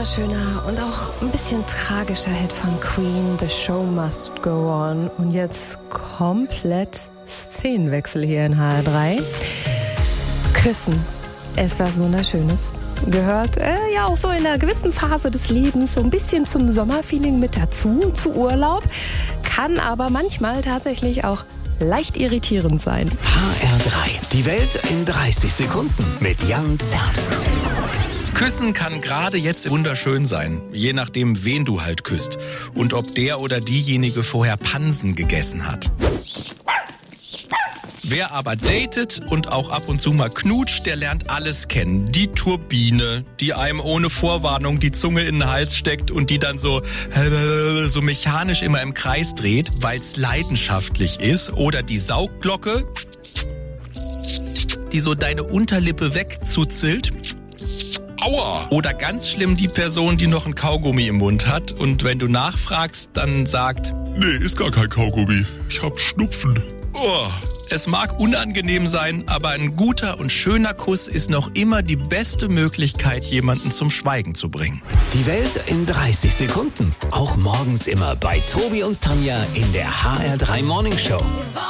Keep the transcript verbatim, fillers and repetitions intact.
wunderschöner und auch ein bisschen tragischer Hit von Queen, The Show Must Go On. Und jetzt komplett Szenenwechsel hier in H R drei. Küssen ist was Wunderschönes. Gehört äh, ja auch so in einer gewissen Phase des Lebens so ein bisschen zum Sommerfeeling mit dazu, zu Urlaub. Kann aber manchmal tatsächlich auch leicht irritierend sein. H R drei, die Welt in dreißig Sekunden mit Jan Zerst. Küssen kann gerade jetzt wunderschön sein, je nachdem, wen du halt küsst und ob der oder diejenige vorher Pansen gegessen hat. Wer aber datet und auch ab und zu mal knutscht, der lernt alles kennen. Die Turbine, die einem ohne Vorwarnung die Zunge in den Hals steckt und die dann so, so mechanisch immer im Kreis dreht, weil es leidenschaftlich ist. Oder die Saugglocke, die so deine Unterlippe wegzuzelt. Aua! Oder ganz schlimm die Person, die noch ein Kaugummi im Mund hat und wenn du nachfragst, dann sagt, nee, ist gar kein Kaugummi, ich hab Schnupfen. Oh. Es mag unangenehm sein, aber ein guter und schöner Kuss ist noch immer die beste Möglichkeit, jemanden zum Schweigen zu bringen. Die Welt in dreißig Sekunden. Auch morgens immer bei Tobi und Tanja in der H R drei Morning Show.